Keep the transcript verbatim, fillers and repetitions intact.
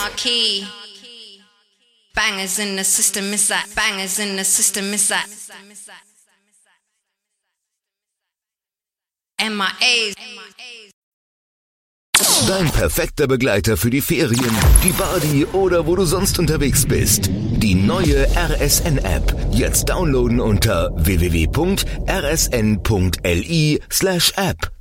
Key. Bangers in the system, is that? Bangers in the system, is that? M I As. Dein perfekter Begleiter für die Ferien, die Party oder wo du sonst unterwegs bist. Die neue R S N-App. Jetzt downloaden unter w w w punkt r s n punkt l i slash app.